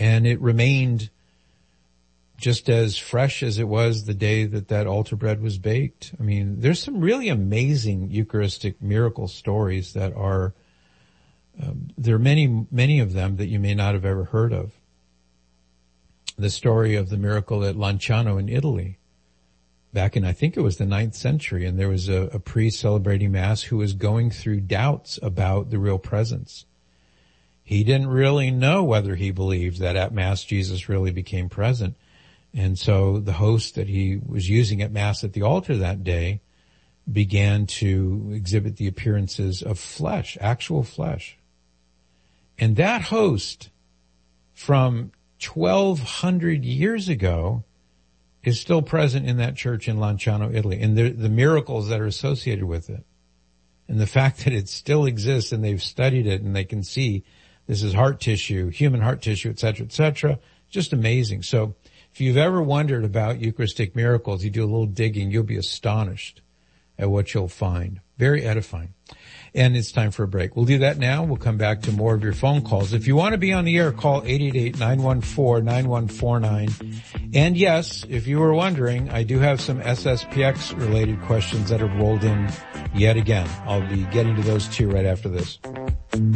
And it remained just as fresh as it was the day that altar bread was baked. I mean, there's some really amazing Eucharistic miracle stories that are, there are many of them that you may not have ever heard of. The story of the miracle at Lanciano in Italy, back in, I think it was the 9th century, and there was a priest celebrating Mass who was going through doubts about the real presence. He didn't really know whether he believed that at Mass Jesus really became present. And so the host that he was using at Mass at the altar that day began to exhibit the appearances of flesh, actual flesh. And that host from 1200 years ago is still present in that church in Lanciano, Italy, and the miracles that are associated with it. And the fact that it still exists and they've studied it and they can see this is heart tissue, human heart tissue, et cetera, just amazing. So if you've ever wondered about Eucharistic miracles, you do a little digging, you'll be astonished at what you'll find. Very edifying. And it's time for a break. We'll do that now. We'll come back to more of your phone calls. If you want to be on the air, call 888-914-9149. And yes, if you were wondering, I do have some SSPX related questions that have rolled in yet again. I'll be getting to those too right after this.